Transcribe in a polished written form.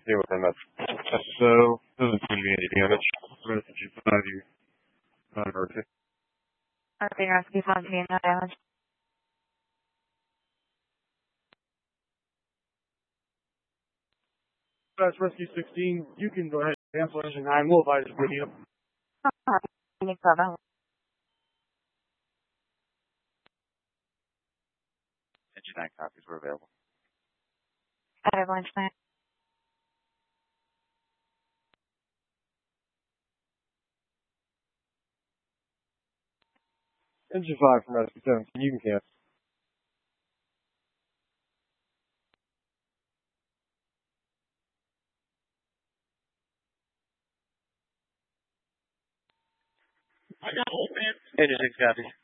stay within that. So, doesn't seem to be any damage. Rescue 5, you emergency. Okay, rescue 5, no damage. That's rescue 16. You can go ahead and cancel engine 9. We'll advise the video. No problem. Engine 9 copies were available. Avalanche 9. Engine 5 from rescue 17, you can cancel. Engine 6 copies.